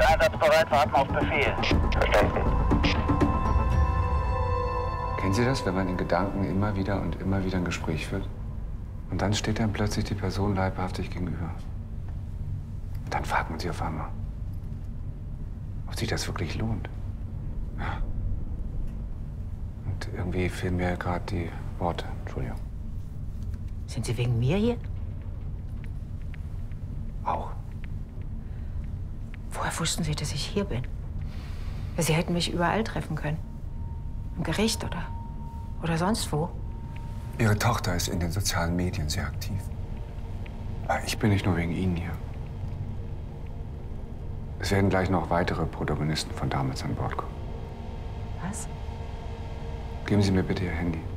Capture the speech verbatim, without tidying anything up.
einsatzbereit, warten auf Befehl. Verstanden. Kennen Sie das, wenn man in Gedanken immer wieder und immer wieder ein Gespräch führt? Und dann steht dann plötzlich die Person leibhaftig gegenüber. Und dann fragt man sich auf einmal, ob sich das wirklich lohnt. Ja. Und irgendwie fehlen mir gerade die Worte. Entschuldigung. Sind Sie wegen mir hier? Auch. Woher wussten Sie, dass ich hier bin? Sie hätten mich überall treffen können. Im Gericht oder, oder sonst wo. Ihre Tochter ist in den sozialen Medien sehr aktiv. Aber ich bin nicht nur wegen Ihnen hier. Es werden gleich noch weitere Protagonisten von damals an Bord kommen. Was? Geben Sie mir bitte Ihr Handy.